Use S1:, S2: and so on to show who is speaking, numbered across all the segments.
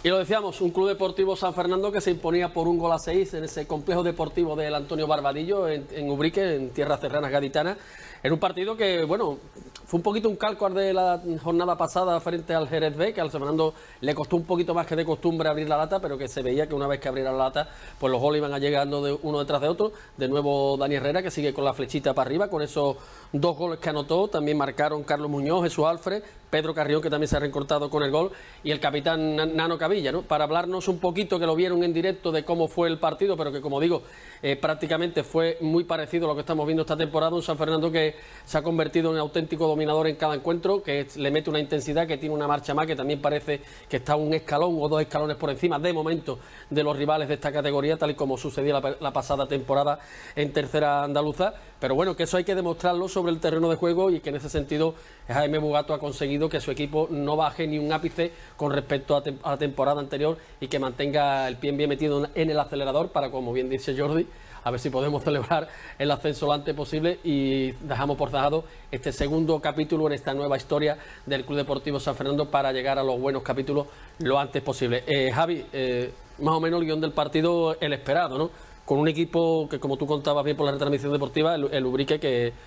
S1: Y lo decíamos, un Club Deportivo San Fernando que se imponía por 1-6 en ese complejo deportivo del Antonio Barbadillo en Ubrique, en tierras serranas gaditanas, en un partido que, bueno, fue un poquito un calco al de la jornada pasada frente al Jerez B, que al San Fernando le costó un poquito más que de costumbre abrir la lata, pero que se veía que una vez que abriera la lata, pues los goles iban a llegando de uno detrás de otro. De nuevo Dani Herrera, que sigue con la flechita para arriba, con esos 2 goles que anotó. También marcaron Carlos Muñoz, Jesús Alfred, Pedro Carrión, que también se ha reencortado con el gol, y el capitán Nano Cavilla, ¿no? Para hablarnos un poquito, que lo vieron en directo, de cómo fue el partido, pero que, como digo, prácticamente fue muy parecido a lo que estamos viendo esta temporada. Un San Fernando que se ha convertido en auténtico dominador en cada encuentro, que le mete una intensidad, que tiene una marcha más, que también parece que está un escalón o 2 escalones por encima, de momento, de los rivales de esta categoría, tal y como sucedió la pasada temporada en tercera andaluza. Pero bueno, que eso hay que demostrarlo sobre el terreno de juego, y que en ese sentido Jaime Bugato ha conseguido que su equipo no baje ni un ápice con respecto a la temporada anterior, y que mantenga el pie bien metido en el acelerador para, como bien dice Jordi, a ver si podemos celebrar el ascenso lo antes posible, y dejamos por dejado este segundo capítulo en esta nueva historia del Club Deportivo San Fernando para llegar a los buenos capítulos lo antes posible. Javi, más o menos el guión del partido, el esperado, ¿no? Con un equipo que, como tú contabas bien por la retransmisión deportiva, el Ubrique,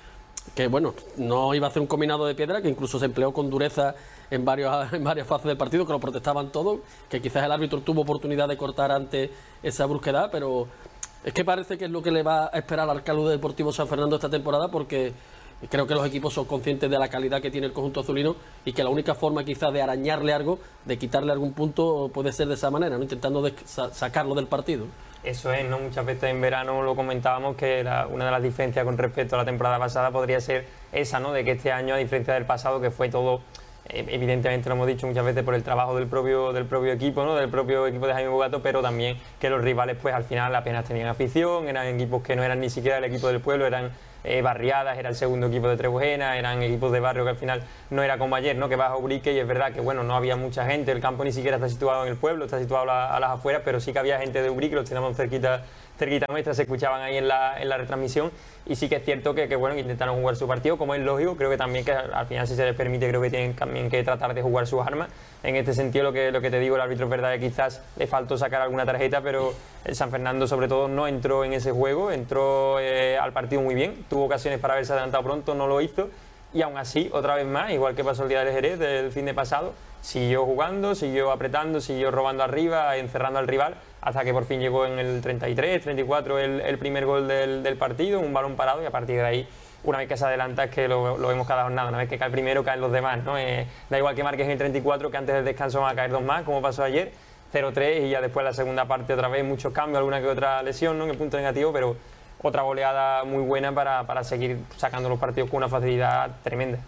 S1: que bueno, no iba a hacer un combinado de piedra, que incluso se empleó con dureza en varias fases del partido, que lo protestaban todos, que quizás el árbitro tuvo oportunidad de cortar ante esa brusquedad, pero es que parece que es lo que le va a esperar al Club Deportivo San Fernando esta temporada, porque creo que los equipos son conscientes de la calidad que tiene el conjunto azulino, y que la única forma quizás de arañarle algo, de quitarle algún punto, puede ser de esa manera, ¿no? Intentando sacarlo del partido.
S2: Eso es, ¿no? Muchas veces en verano lo comentábamos, que una de las diferencias con respecto a la temporada pasada podría ser esa, ¿no? De que este año, a diferencia del pasado, que fue todo, evidentemente lo hemos dicho muchas veces, por el trabajo del propio equipo, ¿no? Del propio equipo de Jaime Bugato, pero también que los rivales, pues al final apenas tenían afición, eran equipos que no eran ni siquiera el equipo del pueblo, eran barriadas, era el segundo equipo de Trebujena, eran equipos de barrio que al final no era como ayer, ¿no? Que vas a Ubrique y es verdad que, bueno, no había mucha gente, el campo ni siquiera está situado en el pueblo, está situado a las afueras, pero sí que había gente de Ubrique, los teníamos cerquita nuestra, se escuchaban ahí en la retransmisión, y sí que es cierto que bueno, que intentaron jugar su partido, como es lógico. Creo que también, que al final, si se les permite, creo que tienen también que tratar de jugar sus armas. En este sentido, lo que te digo, el árbitro, es verdad que quizás le faltó sacar alguna tarjeta, pero el San Fernando sobre todo no entró en ese juego, entró al partido muy bien, tuvo ocasiones para haberse adelantado pronto, no lo hizo, y aún así, otra vez más, igual que pasó el día del Jerez del fin de pasado, siguió jugando, siguió apretando, siguió robando arriba, encerrando al rival, hasta que por fin llegó en el 33, 34 el primer gol del partido, un balón parado, y a partir de ahí, una vez que se adelanta, es que lo vemos cada jornada, una vez que cae el primero, caen los demás, ¿no? Da igual que marques en el 34, que antes del descanso van a caer 2 más, como pasó ayer, 0-3, y ya después la segunda parte otra vez muchos cambios, alguna que otra lesión, ¿no? En el punto negativo, pero otra goleada muy buena para seguir sacando los partidos con una facilidad tremenda.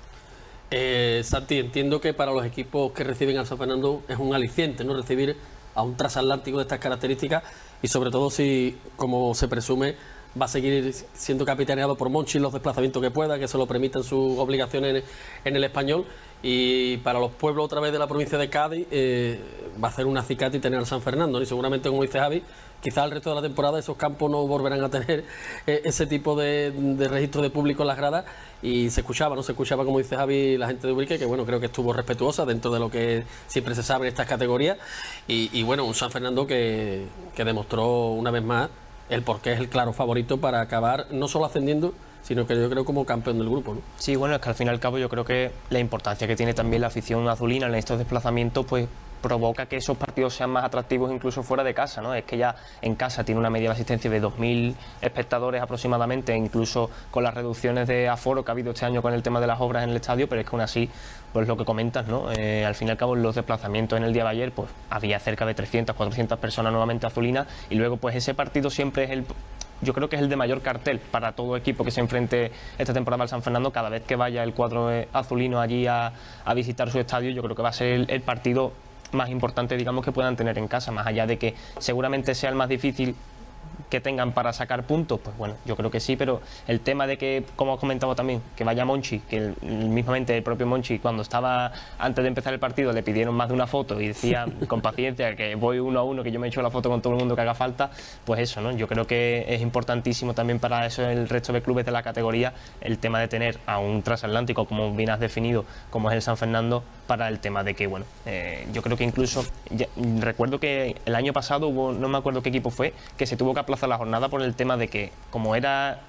S1: Santi, entiendo que para los equipos que reciben al San Fernando es un aliciente, ¿no? Recibir a un transatlántico de estas características, y sobre todo si, como se presume, va a seguir siendo capitaneado por Monchi en los desplazamientos que pueda, que se lo permitan sus obligaciones en el Español. Y para los pueblos otra vez de la provincia de Cádiz va a ser un acicate y tener al San Fernando, ¿no? Y seguramente, como dice Javi, quizás el resto de la temporada esos campos no volverán a tener ese tipo de registro de público en las gradas, y se escuchaba, como dice Javi, la gente de Ubrique, que bueno, creo que estuvo respetuosa dentro de lo que siempre se sabe en estas categorías, y bueno, un San Fernando que demostró una vez más el por qué es el claro favorito para acabar no solo ascendiendo, sino que yo creo como campeón del grupo, ¿no?
S3: Sí, bueno, es que al fin y al cabo yo creo que la importancia que tiene también la afición azulina en estos desplazamientos, pues provoca que esos partidos sean más atractivos incluso fuera de casa, ¿no? Es que ya en casa tiene una media de asistencia de 2.000 espectadores aproximadamente, incluso con las reducciones de aforo que ha habido este año con el tema de las obras en el estadio, pero es que aún así, pues lo que comentas, ¿no? Al fin y al cabo, en los desplazamientos en el día de ayer, pues había cerca de 300, 400 personas nuevamente azulinas, y luego pues ese partido siempre es yo creo que es el de mayor cartel para todo equipo que se enfrente esta temporada al San Fernando. Cada vez que vaya el cuadro azulino allí a visitar su estadio, yo creo que va a ser el partido más importante, digamos, que puedan tener en casa, más allá de que seguramente sea el más difícil que tengan para sacar puntos, pues bueno, yo creo que sí, pero el tema de que, como os comentado también, que vaya Monchi, que mismamente el propio Monchi, cuando estaba antes de empezar el partido, le pidieron más de una foto y decía con paciencia que voy 1 a 1, que yo me echo la foto con todo el mundo que haga falta, pues eso, ¿no? Yo creo que es importantísimo también para eso el resto de clubes de la categoría el tema de tener a un transatlántico, como bien has definido, como es el San Fernando, para el tema de que, bueno, yo creo que incluso, recuerdo que el año pasado hubo, no me acuerdo qué equipo fue, que se tuvo que aplazar la jornada por el tema de que, como era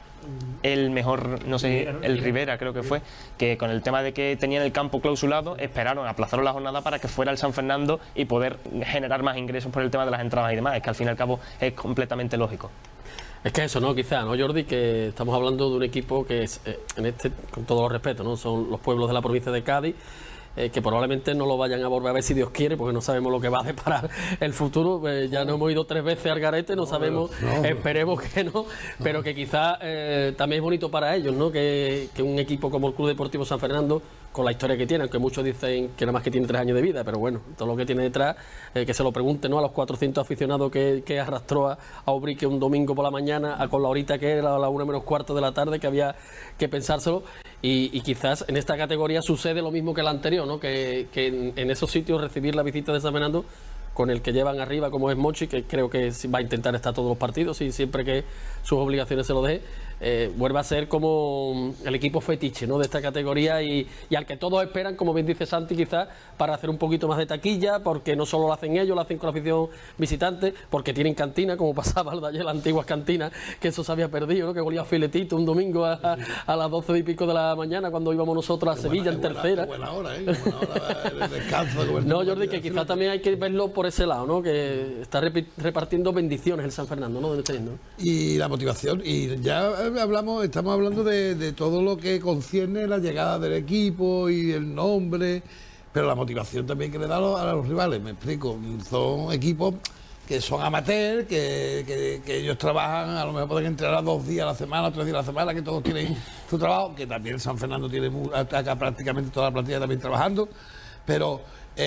S3: el mejor, no sé, el Rivera creo que fue, que con el tema de que tenían el campo clausulado, esperaron, aplazaron la jornada para que fuera el San Fernando y poder generar más ingresos por el tema de las entradas y demás. Es que al fin y al cabo es completamente lógico.
S1: Es que eso, ¿no? Quizá, ¿no, Jordi? Que estamos hablando de un equipo que es, con todo los respetos, ¿no? Son los pueblos de la provincia de Cádiz, que probablemente no lo vayan a volver a ver si Dios quiere, porque no sabemos lo que va a deparar el futuro. Ya no hemos ido 3 veces al garete, no sabemos, esperemos que no, pero que quizás también es bonito para ellos, ¿no? Que un equipo como el Club Deportivo San Fernando, con la historia que tiene, aunque muchos dicen que nada más que tiene 3 años de vida, pero bueno, todo lo que tiene detrás, que se lo pregunte, ¿no? A los 400 aficionados que arrastró a Ubrique un domingo por la mañana, con la horita que era, a la 1 menos cuarto de la tarde, que había que pensárselo, y quizás en esta categoría sucede lo mismo que la anterior, ¿no? Que en esos sitios recibir la visita de San Fernando, con el que llevan arriba, como es Monchi, que creo que va a intentar estar todos los partidos y siempre que sus obligaciones se lo deje, vuelve a ser como el equipo fetiche, ¿no? De esta categoría y al que todos esperan, como bien dice Santi, quizás para hacer un poquito más de taquilla, porque no solo lo hacen ellos, lo hacen con la afición visitante, porque tienen cantina, como pasaba lo de ayer, las antiguas cantinas, que eso se había perdido, ¿no? Que golía filetito un domingo a las 12 y pico de la mañana, cuando íbamos nosotros a Sevilla en tercera.
S4: Buena hora, buena hora de descanso.
S1: No, Jordi, que quizás también hay que verlo por ese lado, ¿no? Que está repartiendo bendiciones el San Fernando, ¿no?
S4: Y la motivación, y ya estamos hablando de todo lo que concierne la llegada del equipo y el nombre, pero la motivación también que le da a los rivales, me explico. Son equipos que son amateurs, que ellos trabajan, a lo mejor pueden entrenar 2 días a la semana, 3 días a la semana, que todos tienen su trabajo, que también el San Fernando tiene acá prácticamente toda la plantilla también trabajando, pero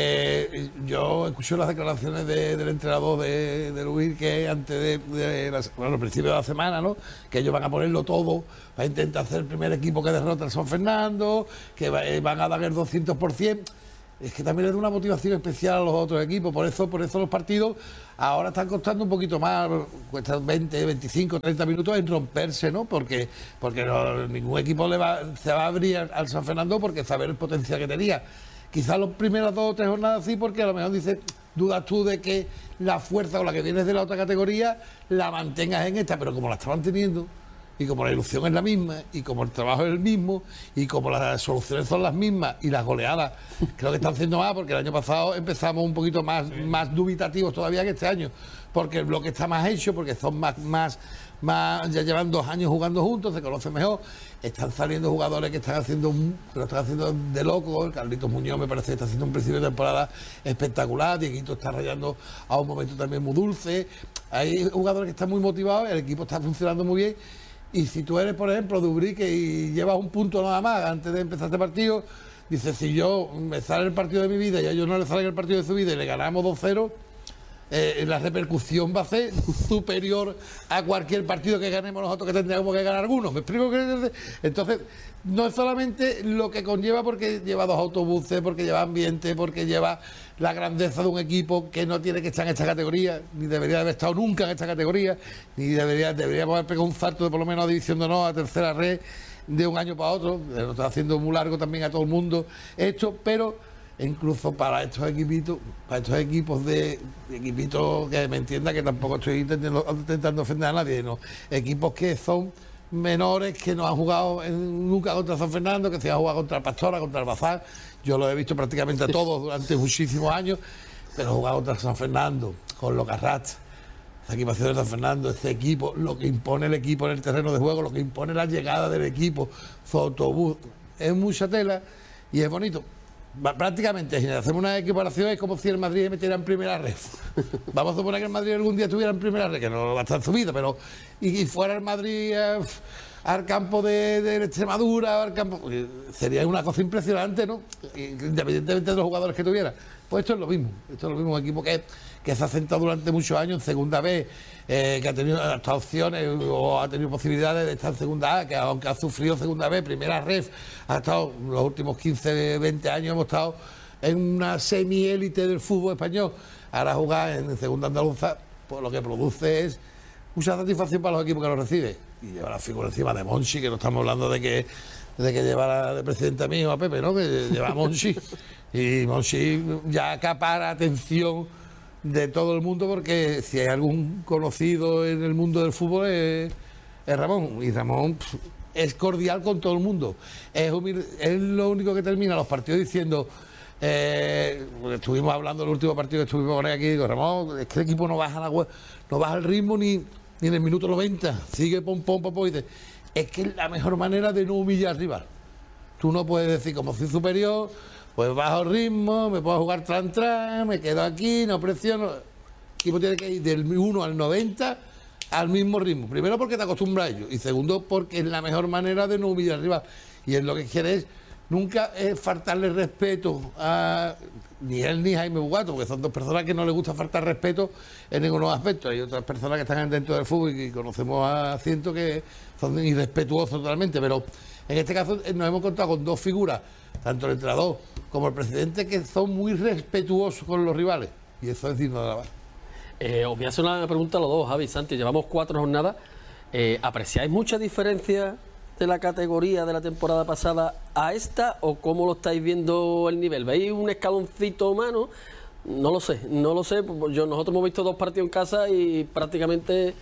S4: yo escuché las declaraciones del entrenador de Luis, que antes al principio de la semana, ¿no? Que ellos van a ponerlo todo para intentar hacer el primer equipo que derrota al San Fernando, que van a dar el 200%. Es que también le da una motivación especial a los otros equipos, por eso los partidos ahora están costando un poquito más, cuestan 20, 25, 30 minutos en romperse, ¿no? Porque ningún equipo se va a abrir al San Fernando porque sabe el potencial que tenía. Quizás las primeras 2 o 3 jornadas sí, porque a lo mejor dudas tú de que la fuerza con la que vienes de la otra categoría la mantengas en esta, pero como la estaban teniendo, y como la ilusión es la misma, y como el trabajo es el mismo, y como las soluciones son las mismas, y las goleadas creo que están haciendo más, porque el año pasado empezamos un poquito más dubitativos todavía que este año, porque el bloque está más hecho, porque son más ya llevan 2 años jugando juntos, se conocen mejor, están saliendo jugadores que lo están haciendo de loco. El Carlitos Muñoz me parece que está haciendo un principio de temporada espectacular, Dieguito está rayando a un momento también muy dulce, hay jugadores que están muy motivados, el equipo está funcionando muy bien, y si tú eres, por ejemplo, de Ubrique y llevas un punto nada más antes de empezar este partido, dices, si yo me sale el partido de mi vida y a ellos no les sale el partido de su vida y le ganamos 2-0, la repercusión va a ser superior a cualquier partido que ganemos nosotros, que tendríamos que ganar algunos. ¿Me explico? Entonces, no es solamente lo que conlleva, porque lleva 2 autobuses, porque lleva ambiente, porque lleva la grandeza de un equipo que no tiene que estar en esta categoría, ni debería haber estado nunca en esta categoría, ni deberíamos haber pegado un salto de por lo menos a División de Honor, a tercera red, de un año para otro. Lo está haciendo muy largo también a todo el mundo esto, pero incluso para estos equipos que me entienda, que tampoco estoy intentando ofender a nadie, ¿no? Equipos que son menores, que no han jugado nunca contra San Fernando, que se han jugado contra el Pastora, contra el Bazar. Yo lo he visto prácticamente a todos durante muchísimos años, pero jugar contra San Fernando, con los Carrats, la equipación de San Fernando, este equipo, lo que impone el equipo en el terreno de juego, lo que impone la llegada del equipo, su autobús, es mucha tela y es bonito. Prácticamente, si hacemos una equiparación, es como si el Madrid metiera en primera red. Vamos a suponer que el Madrid algún día estuviera en primera red, que no va a estar en su vida, pero y fuera el Madrid al campo de Extremadura, al campo, sería una cosa impresionante, ¿no? Independientemente de los jugadores que tuviera. Pues esto es lo mismo, un equipo que se ha sentado durante muchos años en segunda B, que ha tenido hasta opciones o ha tenido posibilidades de estar en segunda A, que aunque ha sufrido segunda B, primera ref, ha estado los últimos 15, 20 años hemos estado en una semi-élite del fútbol español. Ahora jugar en segunda andaluza, pues lo que produce es mucha satisfacción para los equipos que lo reciben. Y lleva la figura encima de Monchi, que no estamos hablando de que llevara de presidente a mí o a Pepe, ¿no? Que lleva a Monchi. Y Monchi ya acapara atención de todo el mundo, porque si hay algún conocido en el mundo del fútbol es Ramón. Y Ramón es cordial con todo el mundo. Es lo único que termina los partidos diciendo... estuvimos hablando del último partido que estuvimos con él aquí, digo, Ramón, es que el equipo no baja el ritmo ni en el minuto 90, sigue pom, y dice, es que es la mejor manera de no humillar al rival. Tú no puedes decir, como soy superior, pues bajo el ritmo, me puedo jugar tran, me quedo aquí, no presiono. El equipo tiene que ir del 1 al 90 al mismo ritmo. Primero porque te acostumbras a ello, y segundo porque es la mejor manera de no humillar al rival. Y es lo que quiere es nunca es faltarle respeto a ni él ni Jaime Bugato, porque son dos personas que no les gusta faltar respeto en ninguno aspecto. Hay otras personas que están dentro del fútbol y conocemos a cientos que son irrespetuosos totalmente, pero en este caso nos hemos contado con dos figuras, tanto el entrenador como el presidente, que son muy respetuosos con los rivales, y eso es digno de alabar.
S1: Os voy a hacer una pregunta a los dos, Javi, Santi. Llevamos 4 jornadas. ¿Apreciáis mucha diferencia de la categoría de la temporada pasada a esta, o cómo lo estáis viendo el nivel? ¿Veis un escaloncito más, no? No lo sé. Nosotros hemos visto 2 partidos en casa y prácticamente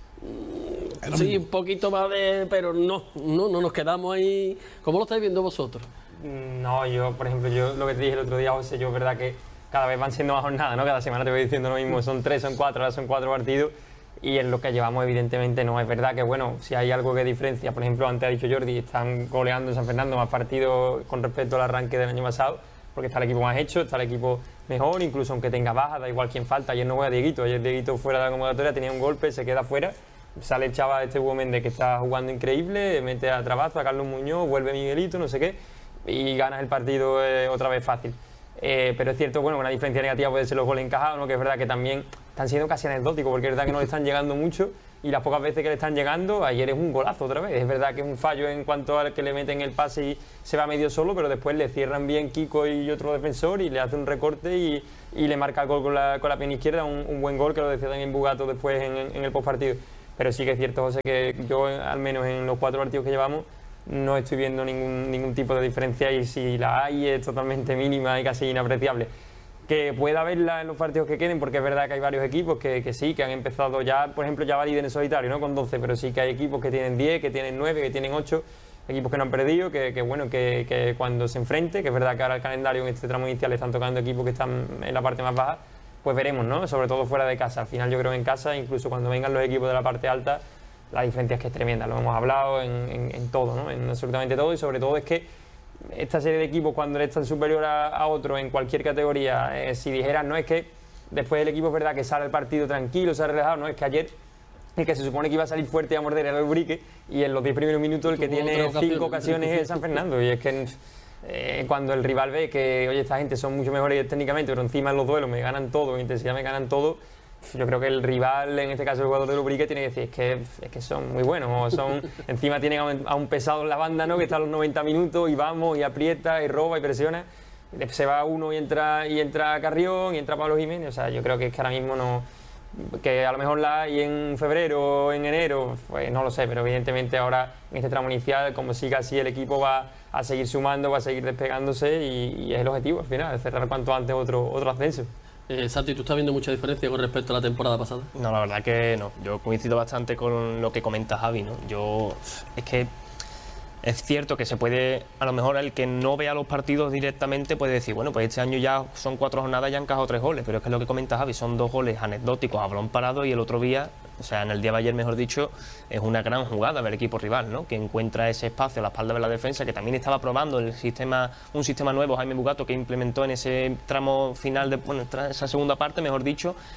S1: sí, un poquito más pero no nos quedamos ahí. ¿Cómo lo estáis viendo vosotros?
S2: No, por ejemplo, lo que te dije el otro día, José, yo es verdad que cada vez van siendo más jornadas, ¿no? Cada semana te voy diciendo lo mismo, son 3, son 4, ahora son 4 partidos. Y en lo que llevamos, evidentemente, no. Es verdad que, bueno, si hay algo que diferencia, por ejemplo, antes ha dicho Jordi, están goleando en San Fernando más partidos con respecto al arranque del año pasado, porque está el equipo más hecho, está el equipo mejor, incluso aunque tenga bajas, da igual quién falta. Ayer no juega Dieguito, ayer Dieguito fuera de la convocatoria, tenía un golpe, se queda fuera, sale el chaval Hugo Méndez, que está jugando increíble, mete a Trabazo, a Carlos Muñoz, vuelve Miguelito, no sé qué, y ganas el partido otra vez fácil. Pero es cierto, bueno, una diferencia negativa puede ser los goles encajados, ¿no? Que es verdad que también están siendo casi anecdóticos, porque es verdad que no le están llegando mucho, y las pocas veces que le están llegando, ayer es un golazo otra vez. Es verdad que es un fallo en cuanto al que le meten el pase y se va medio solo, pero después le cierran bien Kiko y otro defensor y le hace un recorte y le marca el gol con la pierna izquierda, un buen gol, que lo decía también Bugato después en el postpartido. Pero sí que es cierto, José, que yo, al menos en los 4 partidos que llevamos, no estoy viendo ningún tipo de diferencia, y si la hay es totalmente mínima y casi inapreciable. Que pueda haberla en los partidos que queden, porque es verdad que hay varios equipos que sí, que han empezado ya, por ejemplo, ya va líder en solitario, ¿no? Con 12, pero sí que hay equipos que tienen 10, que tienen 9, que tienen 8, equipos que no han perdido, que cuando se enfrente, que es verdad que ahora el calendario en este tramo inicial están tocando equipos que están en la parte más baja, pues veremos, ¿no? Sobre todo fuera de casa. Al final yo creo que en casa, incluso cuando vengan los equipos de la parte alta, la diferencia es que es tremenda, lo hemos hablado en todo, ¿no? En absolutamente todo, y sobre todo es que esta serie de equipos, cuando eres tan superior a otro en cualquier categoría, si dijeras, no es que después el equipo es verdad que sale el partido tranquilo, se ha relajado, no, es que ayer el que se supone que iba a salir fuerte y a morder era el Ubrique, y en los 10 primeros minutos el que tiene 5 ocasiones es San Fernando. Y es que cuando el rival ve que, oye, esta gente son mucho mejores técnicamente, pero encima en los duelos me ganan todo, en intensidad me ganan todo, yo creo que el rival, en este caso el jugador del Ubrique, tiene que decir, es que son muy buenos, o son, encima tienen a un pesado en la banda, ¿no? Que está a los 90 minutos y vamos, y aprieta, y roba, y presiona. Se va uno y entra Carrión, y entra Pablo Jiménez. O sea, yo creo que es que ahora mismo no, que a lo mejor la hay en febrero o en enero, pues no lo sé, pero evidentemente ahora en este tramo inicial, como siga así, el equipo va a seguir sumando, va a seguir despegándose, y es el objetivo al final, cerrar cuanto antes otro ascenso.
S1: Santi, ¿tú estás viendo mucha diferencia con respecto a la temporada pasada?
S3: No, la verdad que no. Yo coincido bastante con lo que comenta Javi, ¿no? Es que es cierto que se puede, a lo mejor el que no vea los partidos directamente puede decir, bueno, pues este año ya son 4 jornadas y ya han encajado 3 goles, pero es que lo que comenta Javi son 2 goles anecdóticos a balón parado, y el otro día, o sea, en el día de ayer, mejor dicho, es una gran jugada del equipo rival, ¿no? Que encuentra ese espacio a la espalda de la defensa, que también estaba probando un sistema nuevo, Jaime Bugato, que implementó en ese tramo final, esa segunda parte, mejor dicho,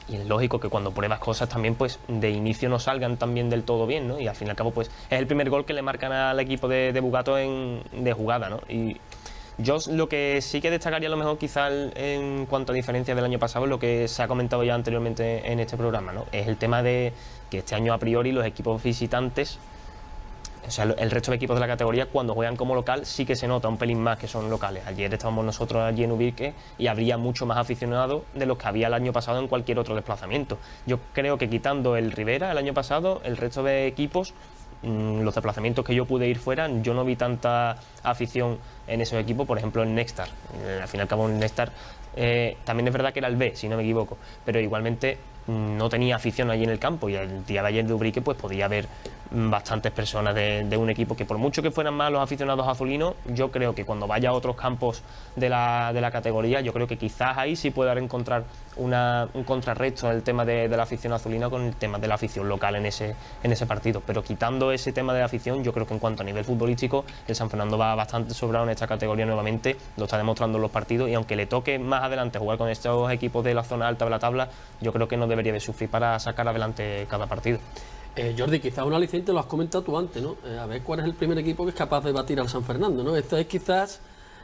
S3: y es lógico que cuando pruebas cosas también pues de inicio no salgan también del todo bien, ¿no? Y al fin y al cabo pues es el primer gol que le marcan al equipo de Bugato de jugada, ¿no? Y yo lo que sí que destacaría a lo mejor quizá en cuanto a diferencia del año pasado, lo que se ha comentado ya anteriormente en este programa, ¿no? Es el tema de que este año a priori los equipos visitantes, o sea, el resto de equipos de la categoría cuando juegan como local sí que se nota un pelín más que son locales. Ayer estábamos nosotros allí en Ubrique y habría mucho más aficionados de los que había el año pasado en cualquier otro desplazamiento. Yo creo que quitando el Rivera el año pasado, el resto de equipos, los desplazamientos que yo pude ir fuera, yo no vi tanta afición en esos equipos. Por ejemplo en Nextar, al fin y al cabo en Nextar también es verdad que era el B, si no me equivoco, pero igualmente no tenía afición allí en el campo, y el día de ayer de Ubrique pues podía haber bastantes personas de un equipo que, por mucho que fueran más los aficionados azulinos, yo creo que cuando vaya a otros campos de la categoría, yo creo que quizás ahí sí pueda encontrar un contrarresto en el tema de la afición azulina con el tema de la afición local en ese partido. Pero quitando ese tema de la afición, yo creo que en cuanto a nivel futbolístico el San Fernando va bastante sobrado en esta categoría nuevamente, lo está demostrando en los partidos, y aunque le toque más adelante jugar con estos equipos de la zona alta de la tabla, yo creo que no debería de sufrir para sacar adelante cada partido.
S1: Jordi, quizás un aliciente lo has comentado tú antes, ¿no? A ver cuál es el primer equipo que es capaz de batir al San Fernando, ¿no? Esta es quizás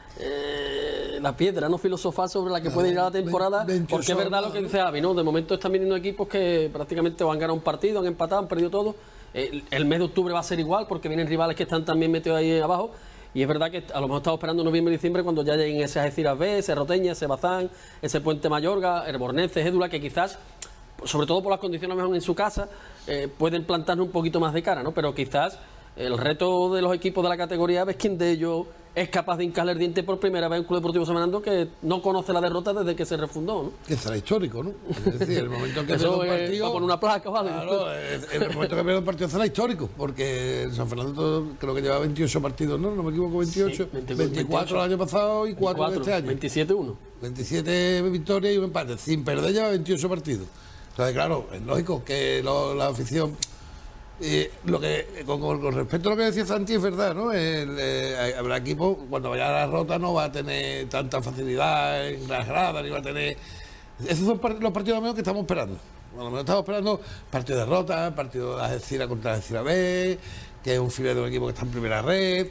S1: la piedra no filosofal sobre la que puede ir a la temporada, porque es verdad lo que dice Avi, ¿no? De momento están viniendo equipos que prácticamente han ganado un partido, han empatado, han perdido todo. El mes de octubre va a ser igual porque vienen rivales que están también metidos ahí abajo, y es verdad que a lo mejor estamos esperando noviembre y diciembre cuando ya lleguen ese Algeciras B, ese Roteña, ese Bazán, ese Puente Mayorga, el Bornense, Édula, que quizás, sobre todo por las condiciones mejor en su casa, pueden plantarnos un poquito más de cara, ¿no? Pero quizás el reto de los equipos de la categoría es quién de ellos es capaz de hincarle el diente por primera vez en un Club Deportivo San Fernando que no conoce la derrota desde que se refundó, ¿no?
S4: Que será histórico, ¿no? Es decir, el momento que
S1: eso
S4: pierde un partido,
S1: va por una placa, ¿vale?
S4: Claro, el momento que pierde un partido será histórico, porque San Fernando creo que lleva 28 partidos, ¿no? No me equivoco, 28. Sí, 24 el año pasado y 4 de este año.
S1: 27-1.
S4: 27 victorias y un empate. Sin perder lleva 28 partidos. Entonces, claro, es lógico que la afición... lo que con respecto a lo que decía Santi, es verdad, ¿no? Habrá equipos, cuando vaya a la rota no va a tener tanta facilidad en las gradas, ni va a tener... Esos son los partidos amigos que estamos esperando. Bueno, lo estamos esperando partido de derrota, partido de Algeciras contra Algeciras B, que es un filial de un equipo que está en primera red,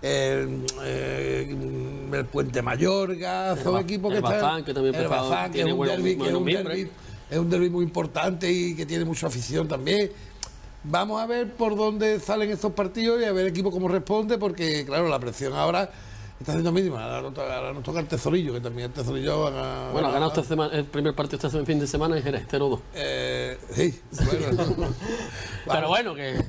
S4: el Puente Mayorga, son equipos que están...
S1: Bazán, que también
S4: el Bazán, que es un derbi muy importante y que tiene mucha afición también. Vamos a ver por dónde salen estos partidos y a ver el equipo cómo responde, porque claro, la presión ahora está siendo mínima. Ahora nos toca el Tesorillo, que también el Tesorillo
S1: ha ganado el primer partido este fin de semana en Jerez, 0-2.
S4: Sí, bueno.
S1: Pero bueno, que